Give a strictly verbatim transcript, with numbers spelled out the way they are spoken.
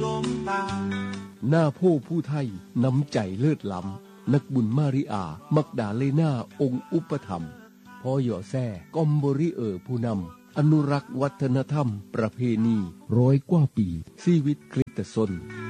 หลงตาหน้าผู้ผู้ไทยน้ำใจเลิศล้ำนักบุญมาริอามักดาเลนาองค์อุปถัมภ์พ่อหย่อแซ่กอมบริเออผู้นำอนุรักษ์วัฒนธรรมประเพณีร้อยกว่าปีชีวิตคริสตชน